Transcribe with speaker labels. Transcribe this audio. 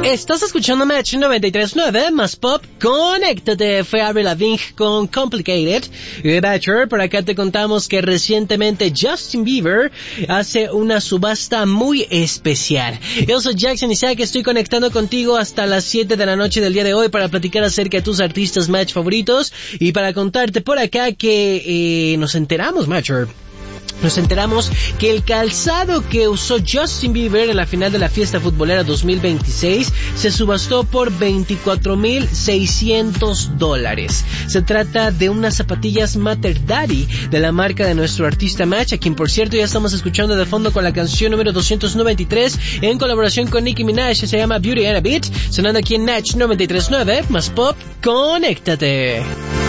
Speaker 1: Estás escuchando Match 93.9 más pop. Conéctate. Fue Avril Lavigne con Complicated. Matcher, por acá te contamos que recientemente Justin Bieber hace una subasta muy especial. Yo soy Jackson Isaac, estoy conectando contigo hasta las 7 de la noche del día de hoy para platicar acerca de tus artistas Match favoritos y para contarte por acá que nos enteramos, Matcher. Nos enteramos que el calzado que usó Justin Bieber en la final de la fiesta futbolera 2026 se subastó por $24,600. Se trata de unas zapatillas Mater Daddy de la marca de nuestro artista Match, a quien por cierto ya estamos escuchando de fondo con la canción número 293 en colaboración con Nicki Minaj, se llama Beauty and a Beat, sonando aquí en Match 93.9 más pop. Conéctate.